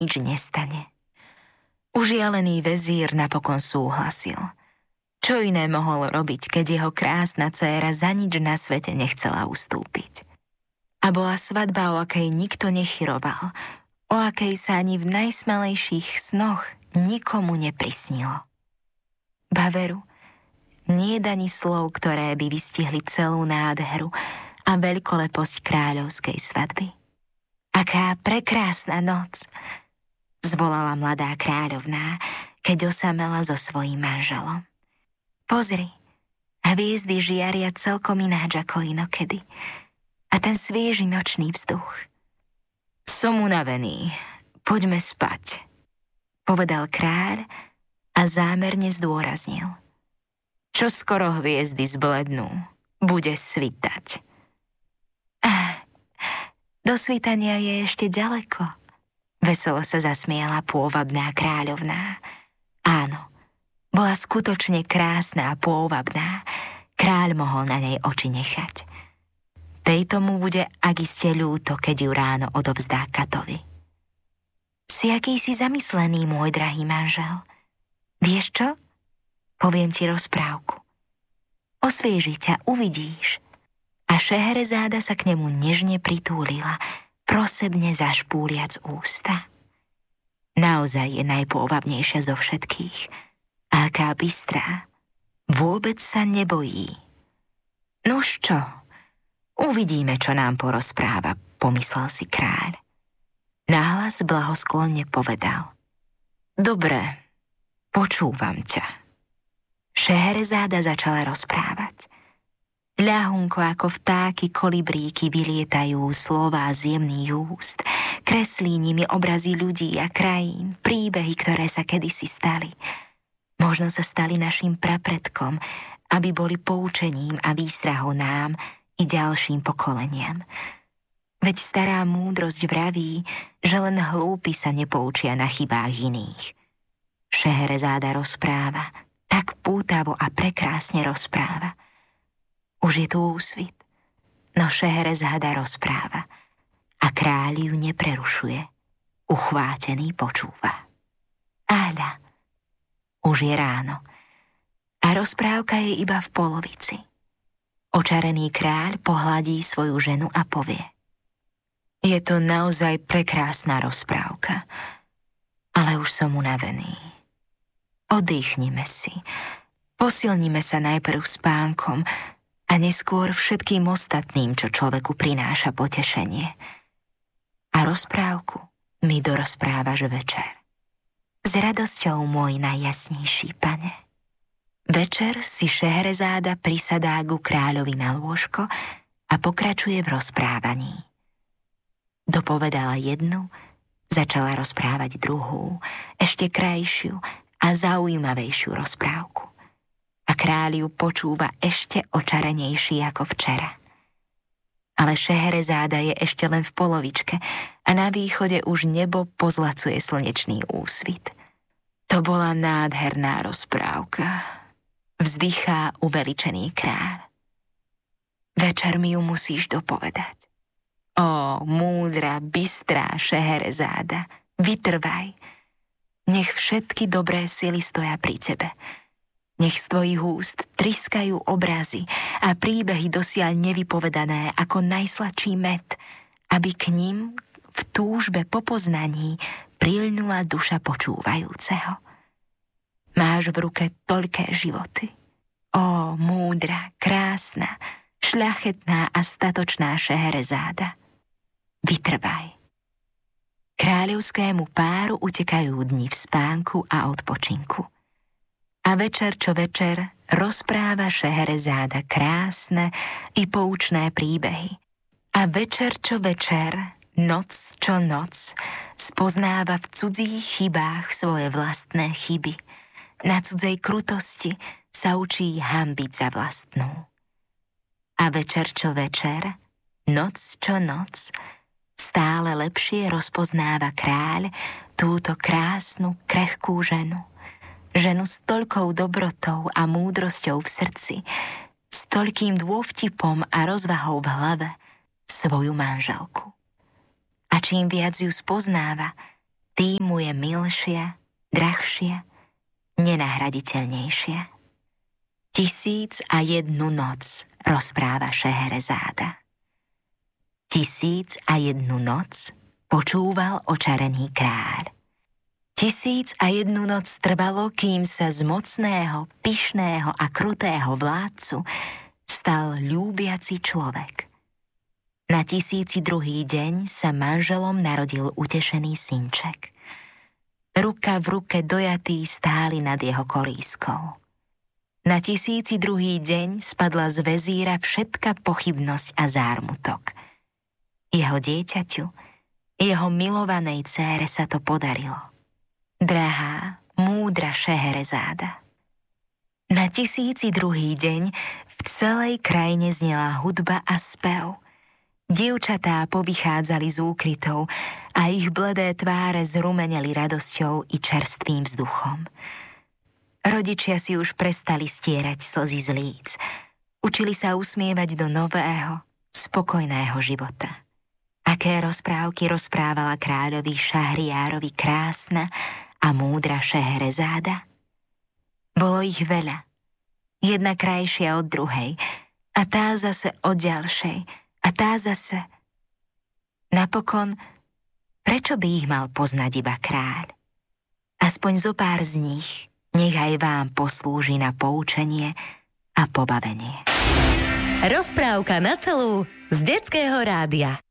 nič nestane. Užialený vezír napokon súhlasil. Čo iné mohol robiť, keď jeho krásna dcéra za nič na svete nechcela ustúpiť? A bola svadba, o akej nikto nechyroval, o akej sa ani v najsmelejších snoch nikomu neprisnilo. Baveru, nie je ani slov, ktoré by vystihli celú nádheru a veľkoleposť kráľovskej svadby. Aká prekrásna noc, zvolala mladá kráľovná, keď osamela so svojím manželom. Pozri, hviezdy žiaria celkom ináč ako inokedy. A ten svieži nočný vzduch. Som unavený, poďme spať, povedal kráľ a zámerne zdôraznil. Čo skoro hviezdy zblednú, bude svitať. Do svitania je ešte ďaleko. Veselo sa zasmiala pôvabná kráľovná. Áno, bola skutočne krásna a pôvabná. Kráľ mohol na nej oči nechať. Tejto mu bude akiste ľúto, keď ju ráno odovzdá katovi. Si akýsi zamyslený, môj drahý manžel. Vieš čo? Poviem ti rozprávku. Osvieži ťa, uvidíš. A Šehrezáda sa k nemu nežne pritúlila, prosebne zašpúliac ústa. Naozaj je najpôvabnejšia zo všetkých. A aká bystrá. Vôbec sa nebojí. Nuž čo? Uvidíme, čo nám porozpráva, pomyslel si kráľ. Nahlas blahosklonne povedal. Dobre, počúvam ťa. Šehrezáda začala rozprávať. Ľahunko ako vtáky kolibríky vylietajú slová z jemných úst, kreslí nimi obrazy ľudí a krajín, príbehy, ktoré sa kedysi stali. Možno sa stali našim prapredkom, aby boli poučením a výstrahou nám i ďalším pokoleniam. Veď stará múdrosť vraví, že len hlúpi sa nepoučia na chybách iných. Šehrezáda rozpráva, tak pútavo a prekrásne rozpráva. Už je tu úsvit, no Šehrezáda rozpráva a kráľ ju neprerušuje. Uchvátený počúva. Áľa, už je ráno a rozprávka je iba v polovici. Očarený kráľ pohľadí svoju ženu a povie. Je to naozaj prekrásna rozprávka, ale už som unavený. Oddychnime si, posilnime sa najprv spánkom a neskôr všetkým ostatným, čo človeku prináša potešenie. A rozprávku mi dorozprávaš večer. S radosťou, môj najjasnejší pane. Večer si Šehrezáda prisadá ku kráľovi na lôžko a pokračuje v rozprávaní. Dopovedala jednu, začala rozprávať druhú, ešte krajšiu a zaujímavejšiu rozprávku. A kráľ ju počúva ešte očarenejší ako včera. Ale Šehrezáda je ešte len v polovičke a na východe už nebo pozlacuje slnečný úsvit. To bola nádherná rozprávka, vzdychá uveličený kráľ. Večer mi ju musíš dopovedať. Ó, múdra, bystrá Šehrezáda, vytrvaj. Nech všetky dobré sily stoja pri tebe. Nech z tvojich úst triskajú obrazy a príbehy dosiaľ nevypovedané ako najsladší med, aby k ním v túžbe po poznaní prilnula duša počúvajúceho. Máš v ruke toľké životy. Ó, múdra, krásna, šľachetná a statočná Šehrezáda. Vytrvaj. Kráľovskému páru utekajú dni v spánku a odpočinku. A večer čo večer rozpráva Šehrezáda krásne i poučné príbehy. A večer čo večer, noc čo noc, spoznáva v cudzích chybách svoje vlastné chyby. Na cudzej krutosti sa učí hanbiť za vlastnú. A večer čo večer, noc čo noc, stále lepšie rozpoznáva kráľ túto krásnu, krehkú ženu. Ženu s toľkou dobrotou a múdrosťou v srdci, s toľkým dôvtipom a rozvahou v hlave, svoju manželku. A čím viac ju spoznáva, tým mu je milšie, drahšie, nenahraditeľnejšie. 1001 noc, rozpráva Šehrezáda. 1001 noc počúval očarený kráľ. 1001 noc trvalo, kým sa z mocného, pyšného a krutého vládcu stal ľúbiaci človek. Na 1002. deň sa manželom narodil utešený synček. Ruka v ruke dojatí stáli nad jeho kolískou. Na 1002. deň spadla z vezíra všetka pochybnosť a zármutok. Jeho dieťaťu, jeho milovanej dcére sa to podarilo. Drahá, múdra Šehrezáda. Na 1002. deň v celej krajine znela hudba a spev. Dievčatá povychádzali z úkrytov a ich bledé tváre zrumeneli radosťou i čerstvým vzduchom. Rodičia si už prestali stierať slzy z líc. Učili sa usmievať do nového, spokojného života. Aké rozprávky rozprávala kráľovi Šahriárovi krásna a múdra Šehrezáda? Bolo ich veľa. Jedna krajšia od druhej a tá zase od ďalšej a tá zase. Napokon, prečo by ich mal poznať iba kráľ? Aspoň zo pár z nich nech aj vám poslúži na poučenie a pobavenie. Rozprávka na celú z Detského rádia.